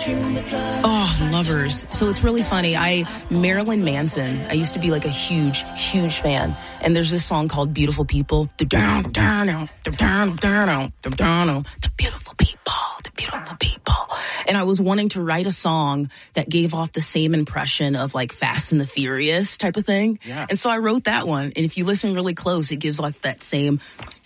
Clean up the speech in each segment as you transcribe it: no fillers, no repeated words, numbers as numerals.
Oh, Lovers. So it's really funny. Marilyn Manson, I used to be like a huge fan. And there's this song called Beautiful People. The beautiful people. And I was wanting to write a song that gave off the same impression of like Fast and the Furious type of thing. Yeah. And so I wrote that one. And if you listen really close, it gives like that same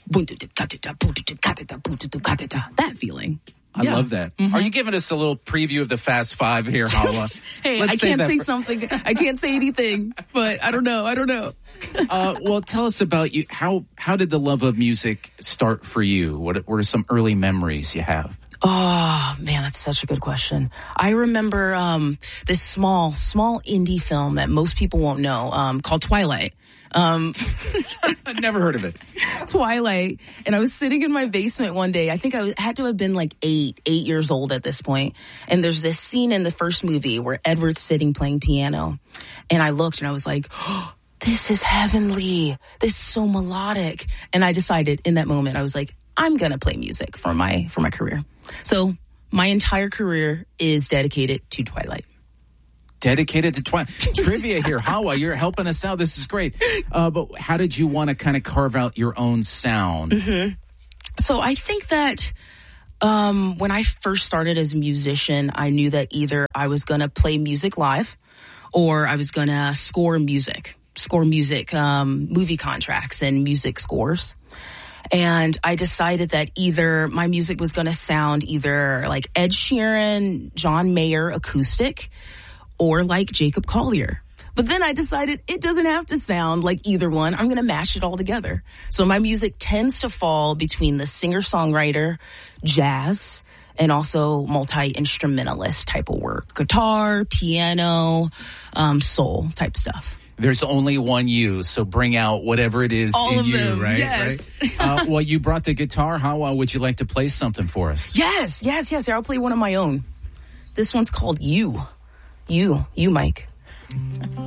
that feeling. I love that. Mm-hmm. Are you giving us a little preview of the Fast Five here, Hawa? Hey, I can't say something. I can't say anything, but I don't know. Well, tell us about you. How did the love of music start for you? What are some early memories you have? Oh, man, that's such a good question. I remember this small indie film that most people won't know called Twilight. I've never heard of it. Twilight. And I was sitting in my basement one day. I think I had to have been like 8 years old at this point. And there's this scene in the first movie where Edward's sitting playing piano. And I looked and I was like, oh, this is heavenly. This is so melodic. And I decided in that moment, I was like, I'm going to play music for my career. So my entire career is dedicated to Twilight. Dedicated to Twilight. Trivia here. Hawa, you're helping us out. This is great. But how did you want to kind of carve out your own sound? Mm-hmm. So I think that when I first started as a musician, I knew that either I was going to play music live or I was going to score music, movie contracts and music scores. And I decided that either my music was going to sound either like Ed Sheeran, John Mayer acoustic, or like Jacob Collier. But then I decided it doesn't have to sound like either one. I'm going to mash it all together. So my music tends to fall between the singer-songwriter, jazz, and also multi-instrumentalist type of work. Guitar, piano, soul type stuff. There's only one you, so bring out whatever it is all in of you, them, right? yes. Right? Well, you brought the guitar. How would you like to play something for us? Yes. Here, I'll play one of my own. This one's called You, Mike.